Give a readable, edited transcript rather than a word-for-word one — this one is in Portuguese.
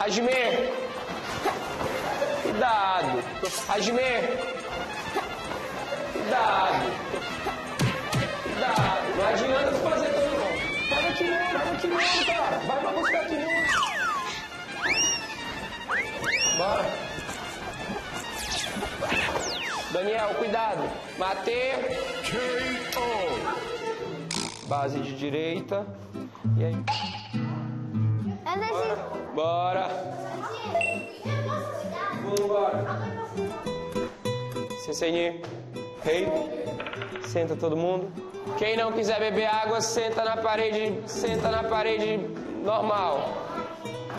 Hajime. Cuidado. Hajime. Cuidado. Cuidado. Não adianta fazer tudo, não. Pega kimono, cara. Vai pra buscar kimono. Bora. Daniel, cuidado. Matei. KO. Base de direita. E aí? Bora. Vambora. Sensei, rei. Senta todo mundo. Quem não quiser beber água, senta na parede normal.